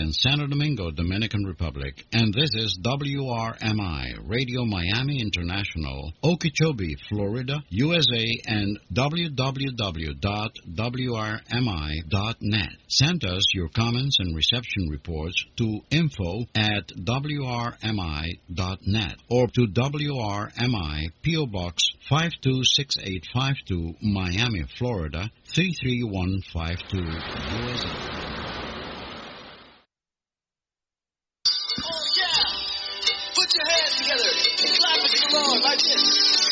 in Santo Domingo, Dominican Republic. And this is WRMI, Radio Miami International, Okeechobee, Florida, USA, and www.wrmi.net. Send us your comments and reception reports to info@wrmi.net or to WRMI, P.O. Box 526852, Miami, Florida 33152, USA. Oh, yeah! Put your hands together and clap it to the Lord like this.